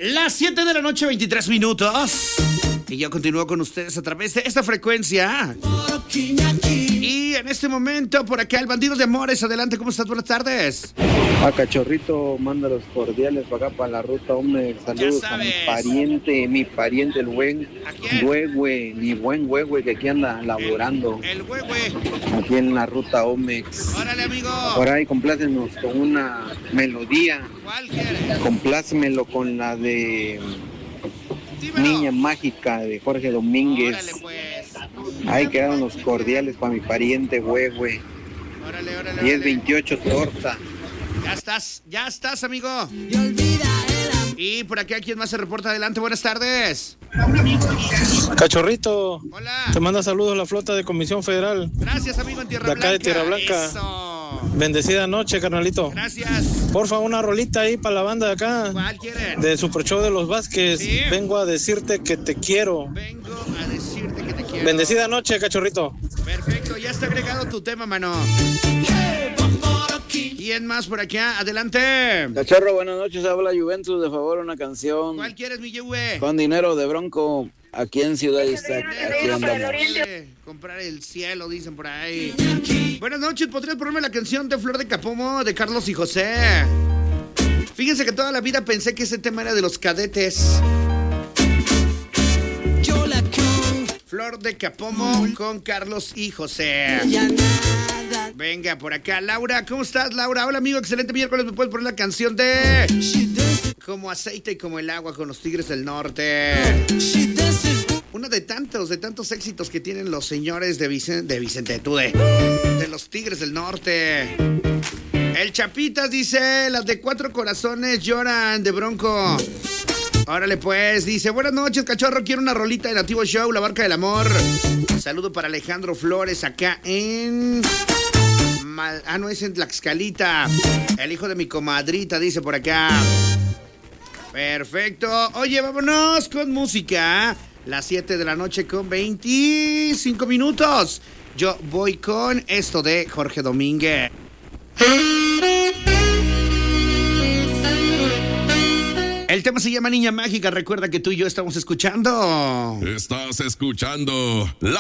Las 7 de la noche, 23 minutos. Y yo continúo con ustedes a través de esta frecuencia. Y en este momento, por acá, el Bandido de Amores. Adelante, ¿cómo estás? Buenas tardes. A Cachorrito, manda los cordiales para acá, para la ruta, hombre. Saludos a mi pariente, el buen Güegüe, mi buen Güegüe, que aquí anda laborando. El Güegüe. Aquí en la ruta Omex. Órale, amigo. Por ahí, complácenos con una melodía. ¿Cuál quieres? Complácemelo con la de Dímelo. Niña Mágica de Jorge Domínguez. Órale, pues. Ahí quedaron los cordiales para mi pariente Güegüe. Órale. 1028 torta. Ya estás, amigo. Y por aquí, ¿quién más se reporta? Adelante, buenas tardes. Cachorrito. Hola. Te manda saludos la flota de Comisión Federal. Gracias, amigo, en Tierra De acá Blanca. de Tierra Blanca. Eso. Bendecida noche, carnalito. Gracias. Porfa, una rolita ahí para la banda de acá. ¿Cuál quieren? De Super Show de los Vázquez. Sí. Vengo a decirte que te quiero. Vengo a decirte que te quiero. Bendecida noche, cachorrito. Perfecto, ya está agregado tu tema, mano. ¿Quién más por acá? Adelante. Cachorro, buenas noches, habla Juventus, de favor una canción. ¿Cuál quieres, mi Yehue? Con dinero de Bronco, aquí en Ciudad Iztac, aquí andamos. Comprar el cielo, dicen por ahí. Buenas noches, ¿podrías ponerme la canción de Flor de Capomo de Carlos y José? Fíjense que toda la vida pensé que ese tema era de los Cadetes. Flor de Capomo con Carlos y José. Venga, por acá, Laura, ¿cómo estás, Laura? Hola, amigo, excelente miércoles. ¿Me puedes poner la canción de Como aceite y como el agua con los Tigres del Norte? Uno de tantos éxitos que tienen los señores de de los Tigres del Norte. El Chapitas dice, las de Cuatro Corazones lloran de Bronco. Órale, pues, dice, buenas noches, cachorro, quiero una rolita de Nativo Show, La Barca del Amor. Saludo para Alejandro Flores acá en... no, es en Tlaxcalita. El hijo de mi comadrita, dice por acá. Perfecto. Oye, vámonos con música. Las 7 de la noche con 25 minutos. Yo voy con esto de Jorge Domínguez. El tema se llama Niña Mágica. Recuerda que tú y yo estamos escuchando. Estás escuchando la